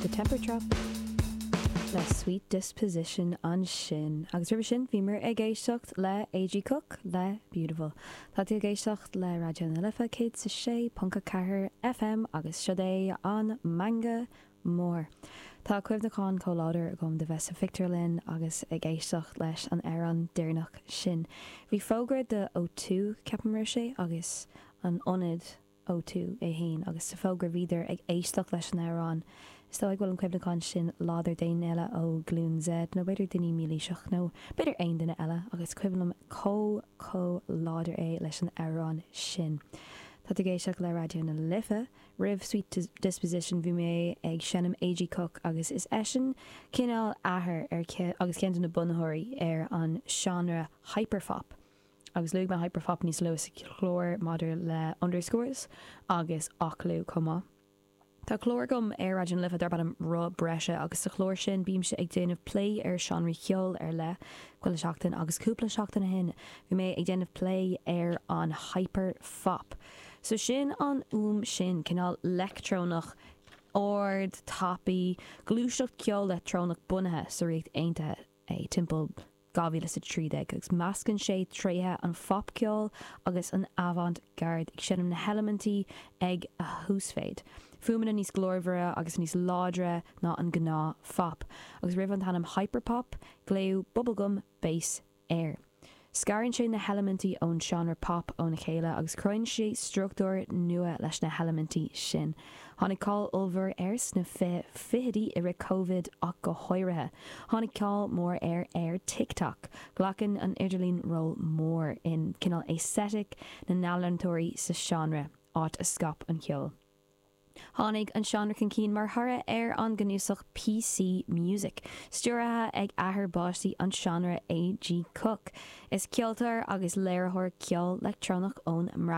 The Temper Trap le Sweet Disposition an sin agus rubber sin bhímar ag géisteacht le AG Cook le Beautiful. Tá tú géisteacht le radio na lifa céad sa sé Punca Cahir FM agus siodé an manga mór. Tá cuimh naán choláidir gom de bheits a Victor Lynn agus ag géisteacht leis an airan dearnach sin. Bhí fógra de O2 ceapamar sé agus an onid O2 é hain agus sa fógra bhíidir ag éisteach leis an airan. Is tá ag bhfuil an cuimh naán sin láidir daon eile ó glún Z nó beidir duine mílí seach nó beidir aon duine eile agus cuimhnam có láidir é leis an airan sin. Tá tú géisteach le radio na lifa, rih Sweet Disposition bhí mé ag seanam AG Cook agus is eisian cinál athair agus cean na bunathirí ar an genre hyperfop. Agus luigh me hyperfop níos luas chlór madidir le underscores agus achlú comá. Tá chlór gom ar radio na lifa dar bannam rá breise agus sa chlór sin bím se ag déanamh play ar seanraí cheol ar le cuile seachtain agus cúpla seachtain hin. Bhí mé ag déanamh play ar an hyperfop. So sin an sin cinál lectrónach ord, tapaí, glúiseacht ceol lectrónach bunathe sa récht aontaithe é timpeall 2013 agus meascann sé tréthe an fop ceol agus an avant-garde ag sinnam na elementí ag a húsféid. Fuaimena níos glórmhara agus níos láidre ná an gná fop agus rih an tanam hyperpop, gléú bubblegum, bass, air. Scarann sé na elementí ón seanra pop ón na chéile agus croinn sé struchtúr nua leis na elementí sin. Tháinig cáil ulmhar airs na fihidí i ri COVID ach go háirithe. Tháinig cáil mór ar TikTok. Glacinn an idirlín ró mór in cinál aesthetic na nálantóirí sa seanra áit a scap an ceol. Tháinig an seanra cin cín mar thara ar an ghnúsach PC Music. Stúrathe ag athair báistí an seanra AG Cook. Is ceoltar agus léirthóir ceol lectrónach ón